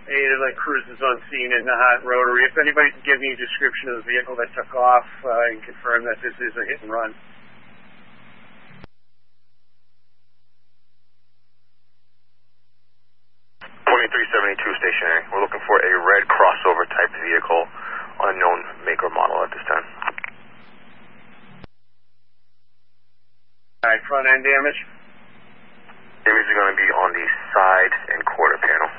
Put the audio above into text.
like cruises on scene in the hot rotary. If anybody can give me a description of the vehicle that took off and confirm that this is a hit and run. 2372 stationary. We're looking for a red crossover type vehicle, unknown make or model at this time. Alright, front end damage? Damage is going to be on the side and quarter panel.